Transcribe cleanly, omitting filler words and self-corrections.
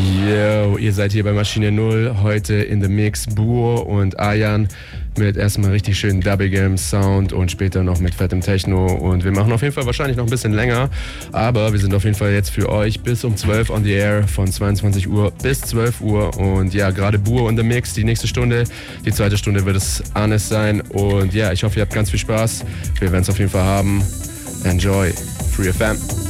Yo, ihr seid hier bei Maschine Null, heute in the Mix Buo und Ayan mit erstmal richtig schönen Doublegam Sound und später noch mit fettem Techno, und wir machen auf jeden Fall wahrscheinlich noch ein bisschen länger, aber wir sind auf jeden Fall jetzt für euch bis um 12 on the air, von 22 Uhr bis 12 Uhr, und ja, gerade Buo in the Mix, die nächste Stunde, die zweite Stunde wird es Anis sein, und ja, ich hoffe, ihr habt ganz viel Spaß, wir werden es auf jeden Fall haben. Enjoy, Free FM.